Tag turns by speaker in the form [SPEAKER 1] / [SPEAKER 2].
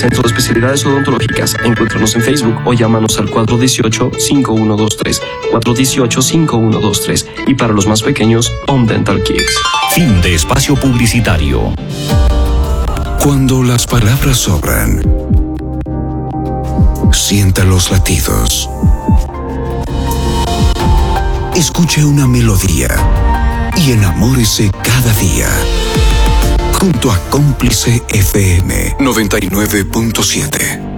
[SPEAKER 1] Centro de Especialidades Odontológicas. Encuéntranos en Facebook o llámanos al 418-5123, 418-5123. Y para los más pequeños, On Dental Kids.
[SPEAKER 2] Fin de espacio publicitario.
[SPEAKER 3] Cuando las palabras sobran, sienta los latidos. Escuche una melodía y enamórese cada día. Junto a Cómplice FM 99.7.